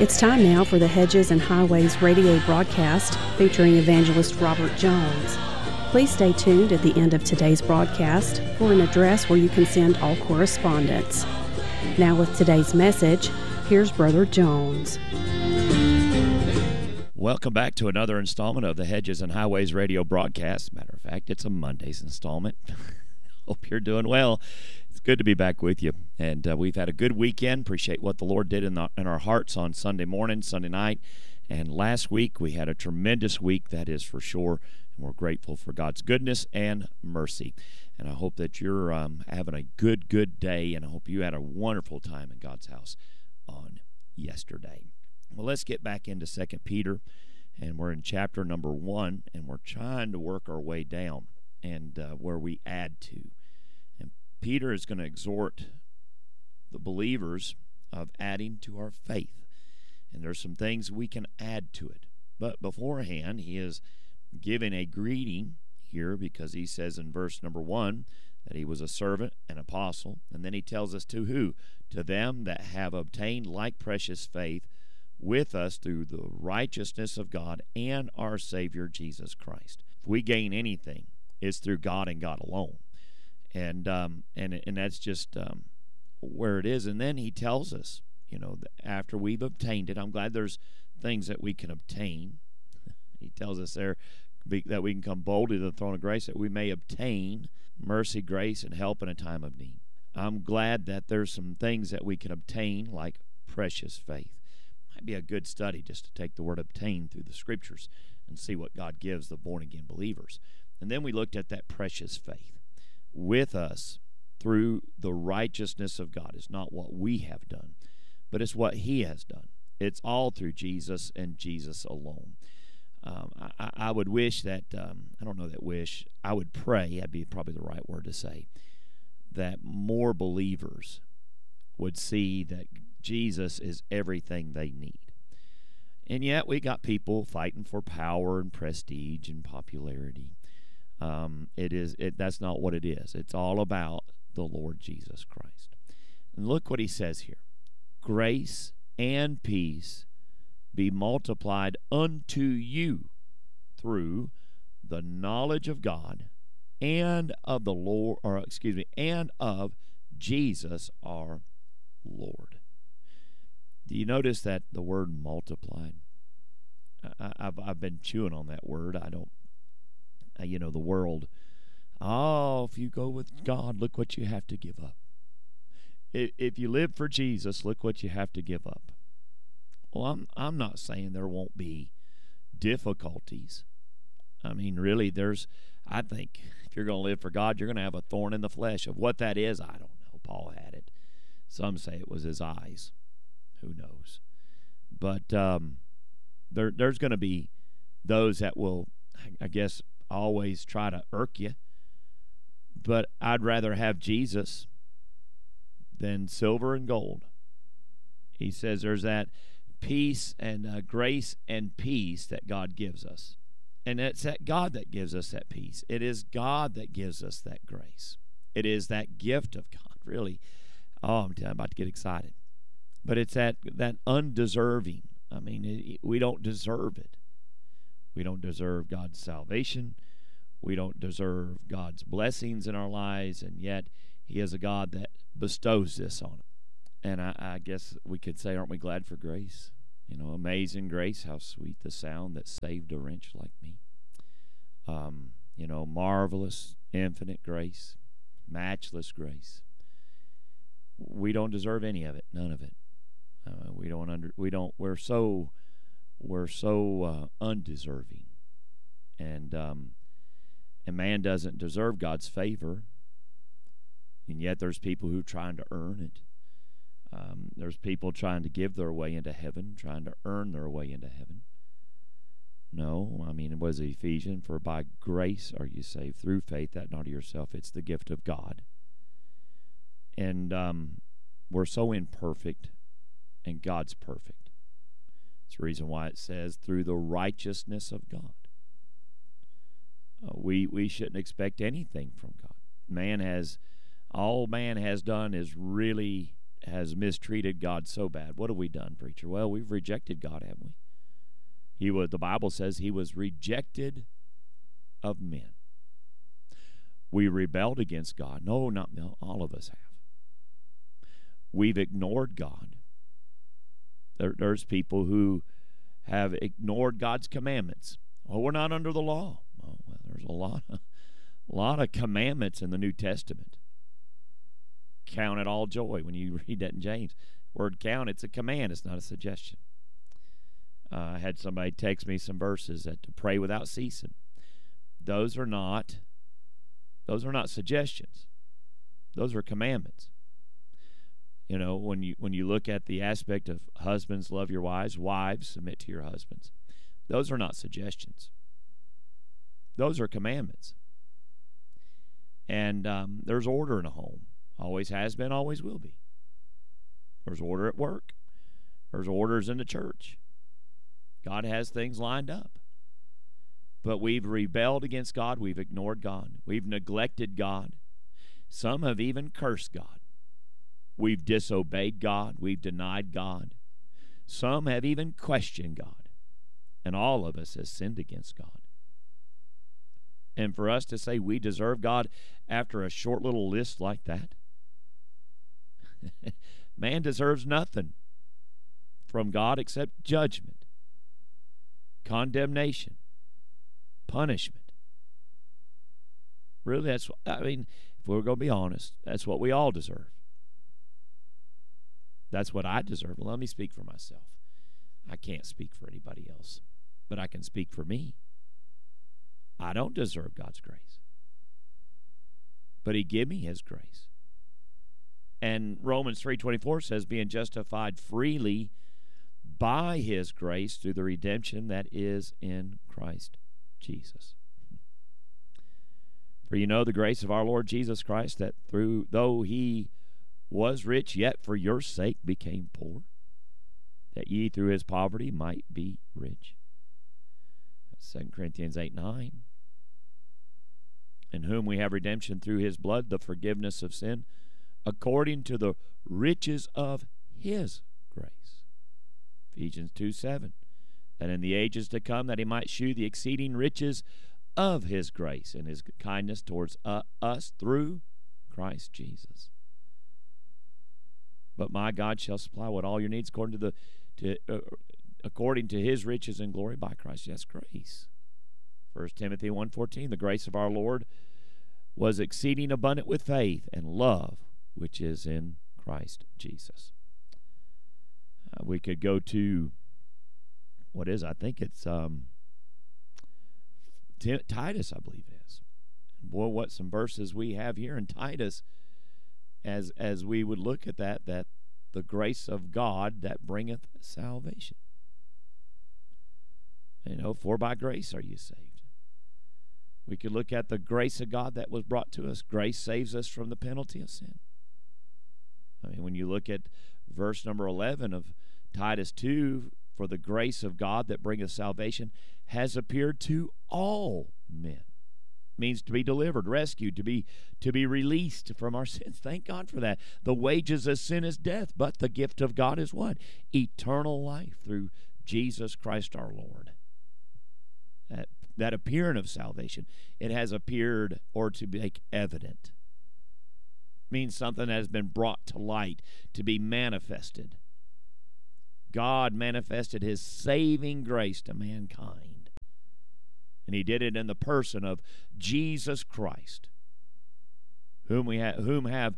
It's time now for the Hedges and Highways radio broadcast featuring evangelist Robert Jones. Please stay tuned at the end of today's broadcast for an address where you can send all correspondence. Now with today's message, here's Brother Jones. Welcome back to another installment of the Hedges and Highways radio broadcast. Matter of fact, it's a Monday's installment. Hope you're doing well. It's good to be back with you. And we've had a good weekend. Appreciate what the Lord did in our hearts on Sunday morning, Sunday night. And last week we had a tremendous week, that is for sure. And we're grateful for God's goodness and mercy. And I hope that you're having a good day. And I hope you had a wonderful time in God's house on yesterday. Well, let's get back into 2 Peter. And we're in chapter number 1. And we're trying to work our way down and where we add to. And Peter is going to exhort the believers of adding to our faith. And there's some things we can add to it. But beforehand, he is giving a greeting here because he says in verse number 1 that he was a servant, an apostle. And then he tells us to who? To them that have obtained like precious faith with us through the righteousness of God and our Savior Jesus Christ. If we gain anything, it's through God and God alone. And that's just where it is. And then he tells us, after we've obtained it, I'm glad there's things that we can obtain. He tells us there that we can come boldly to the throne of grace, that we may obtain mercy, grace, and help in a time of need. I'm glad that there's some things that we can obtain, like precious faith. Might be a good study just to take the word obtain through the Scriptures and see what God gives the born-again believers. And then we looked at that precious faith with us through the righteousness of God. It's not what we have done, but it's what He has done. It's all through Jesus and Jesus alone. I would wish that, I would pray, that'd be probably the right word to say, that more believers would see that Jesus is everything they need. And yet we got people fighting for power and prestige and popularity. That's not what it is. It's all about the Lord Jesus Christ. And look what he says here. Grace and peace be multiplied unto you through the knowledge of God and of and of Jesus our Lord. Do you notice that the word multiplied? I've been chewing on that word. The world, if you go with God, look what you have to give up. If you live for Jesus, look what you have to give up. Well, I'm not saying there won't be difficulties. I mean, really, I think if you're going to live for God, you're going to have a thorn in the flesh. Of what that is, I don't know. Paul had it. Some say it was his eyes. Who knows? But there's going to be those that will, I guess, always try to irk you. But I'd rather have Jesus than silver and gold. He says there's that peace and grace and peace that God gives us. And it's that God that gives us that peace. It is God that gives us that grace. It is that gift of God, really. I'm about to get excited. But it's that undeserving. I mean, we don't deserve it. We don't deserve God's salvation. We don't deserve God's blessings in our lives, and yet He is a God that bestows this on us. And I guess we could say, aren't we glad for grace? Amazing grace, how sweet the sound that saved a wretch like me. Marvelous, infinite grace, matchless grace. We don't deserve any of it, none of it. We're so undeserving, and man doesn't deserve God's favor, and yet there's people who are trying to earn it. There's people trying to give their way into heaven, trying to earn their way into heaven. No, it was Ephesians, for by grace are you saved through faith, that not of yourself, it's the gift of God. And we're so imperfect, and God's perfect. It's the reason why it says through the righteousness of God. We shouldn't expect anything from God. All man has done is really has mistreated God so bad. What have we done, preacher? Well, we've rejected God, haven't we? The Bible says he was rejected of men. We rebelled against God. No, all of us have. We've ignored God. There's people who have ignored God's commandments. Oh, we're not under the law. Oh, well, there's a lot of commandments in the New Testament. Count it all joy when you read that in James. Word count, it's a command. It's not a suggestion. I had somebody text me some verses to pray without ceasing. Those are not suggestions. Those are commandments. You know, when you look at the aspect of husbands, love your wives, wives, submit to your husbands. Those are not suggestions. Those are commandments. And there's order in a home. Always has been, always will be. There's order at work. There's orders in the church. God has things lined up. But we've rebelled against God. We've ignored God. We've neglected God. Some have even cursed God. We've disobeyed God. We've denied God. Some have even questioned God. And all of us has sinned against God. And for us to say we deserve God after a short little list like that, man deserves nothing from God except judgment, condemnation, punishment. Really, if we're going to be honest, that's what we all deserve. That's what I deserve. Well, let me speak for myself. I can't speak for anybody else, but I can speak for me. I don't deserve God's grace, but he gave me his grace. And Romans 3:24 says, being justified freely by his grace through the redemption that is in Christ Jesus. For you know the grace of our Lord Jesus Christ, that though he was rich, yet for your sake became poor, that ye through his poverty might be rich. 2 Corinthians 8:9. In whom we have redemption through his blood, the forgiveness of sin, according to the riches of his grace. Ephesians 2:7. That in the ages to come, that he might shew the exceeding riches of his grace and his kindness towards us through Christ Jesus. But my God shall supply what all your needs according to his riches and glory by Christ. That's grace. 1 Timothy 1:14, the grace of our Lord was exceeding abundant with faith and love, which is in Christ Jesus. We could go to, I think it's Titus, I believe it is. And boy, what some verses we have here in Titus, as we would look at that the grace of God that bringeth salvation. For by grace are you saved. We could look at the grace of God that was brought to us. Grace saves us from the penalty of sin. When you look at verse number 11 of Titus 2, for the grace of God that bringeth salvation has appeared to all men. Means to be delivered, rescued, to be released from our sins. Thank God for that. The wages of sin is death, but the gift of God is what? Eternal life through Jesus Christ our Lord. That appearing of salvation, it has appeared or to make evident. Means something that has been brought to light, to be manifested. God manifested his saving grace to mankind. And he did it in the person of Jesus Christ, who have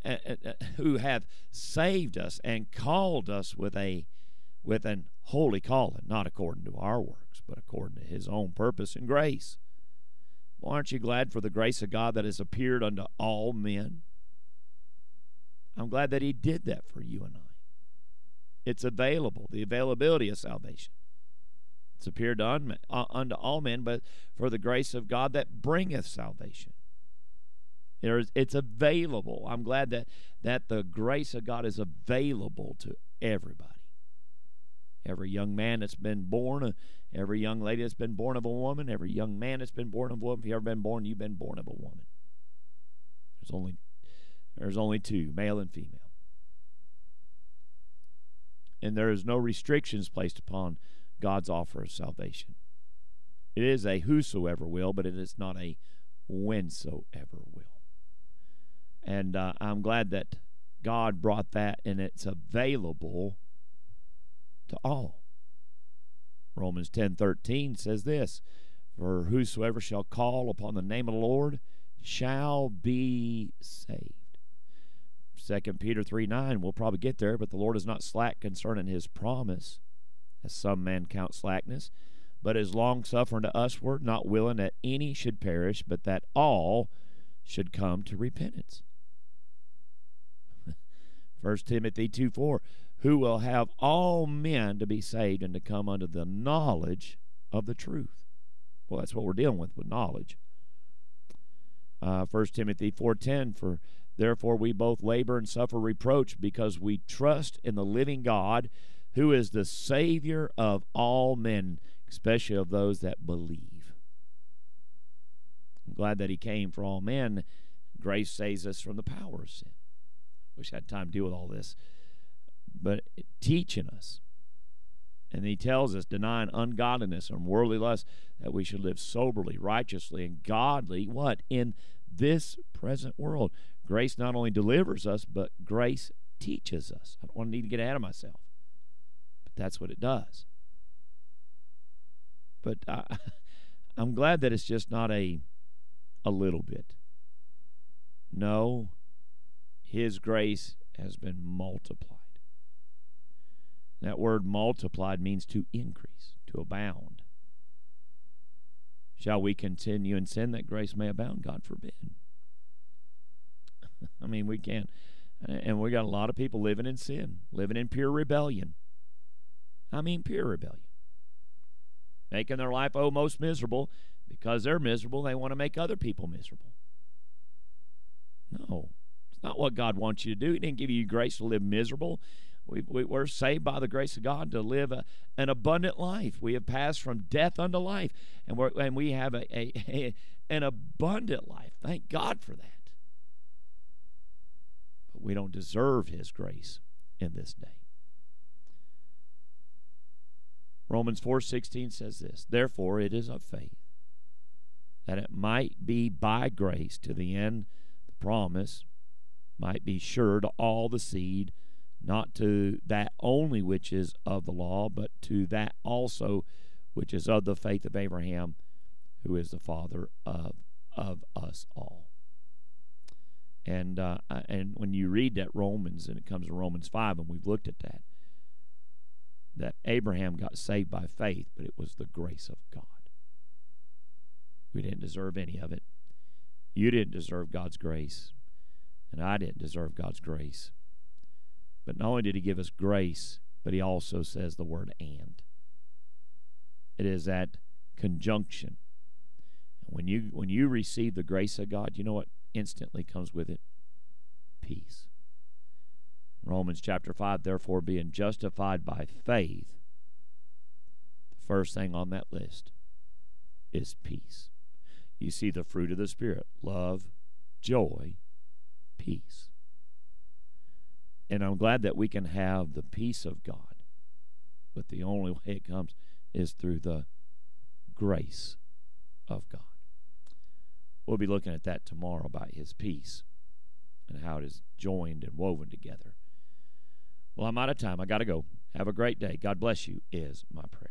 saved us and called us with an holy calling, not according to our works, but according to his own purpose and grace. Well, aren't you glad for the grace of God that has appeared unto all men? I'm glad that he did that for you and I. It's available, the availability of salvation. It's appeared unto all men, but for the grace of God that bringeth salvation. It's available. I'm glad that the grace of God is available to everybody. Every young man that's been born, every young lady that's been born of a woman, every young man that's been born of a woman. If you've ever been born, you've been born of a woman. There's only two, male and female. and there is no restrictions placed upon God's offer of salvation. It is a whosoever will, but it is not a whensoever will. And I'm glad that God brought that, and it's available to all. Romans 10:13 says this, for whosoever shall call upon the name of the Lord shall be saved. 2 Peter 3:9, we'll probably get there, but the Lord is not slack concerning his promise, as some men count slackness, but is long-suffering to usward, not willing that any should perish, but that all should come to repentance. 1 Timothy 2:4, who will have all men to be saved and to come unto the knowledge of the truth. Well, that's what we're dealing with knowledge. 1 Timothy 4:10, for therefore we both labor and suffer reproach, because we trust in the living God, who is the Savior of all men, especially of those that believe. I'm glad that he came for all men. Grace saves us from the power of sin. Wish I had time to deal with all this. But teaching us. And he tells us, denying ungodliness and worldly lust, that we should live soberly, righteously, and godly, what? In this present world. Grace not only delivers us, but grace teaches us. I don't want to need to get ahead of myself. But that's what it does. But I'm glad that it's just not a little bit. No, his grace has been multiplied. That word multiplied means to increase, to abound. Shall we continue in sin that grace may abound? God forbid. I mean, we can't. And we got a lot of people living in sin, living in pure rebellion. I mean, pure rebellion. Making their life, most miserable. Because they're miserable, they want to make other people miserable. No, it's not what God wants you to do. He didn't give you grace to live miserable. We're saved by the grace of God to live an abundant life. We have passed from death unto life, and we have an abundant life. Thank God for that. But we don't deserve his grace in this day. Romans 4:16 says this, therefore it is of faith, that it might be by grace to the end the promise might be sure to all the seed, not to that only which is of the law, but to that also which is of the faith of Abraham, who is the father of us all. And when you read that Romans, and it comes to Romans 5, and we've looked at that Abraham got saved by faith, but it was the grace of God. We didn't deserve any of it. You didn't deserve God's grace, and I didn't deserve God's grace. But not only did he give us grace, but he also says the word and. It is that conjunction. And when you receive the grace of God, you know what instantly comes with it? Peace. Romans chapter 5, therefore being justified by faith, the first thing on that list is peace. You see the fruit of the Spirit, love, joy, peace. And I'm glad that we can have the peace of God. But the only way it comes is through the grace of God. We'll be looking at that tomorrow about his peace and how it is joined and woven together. Well, I'm out of time. I got to go. Have a great day. God bless you is my prayer.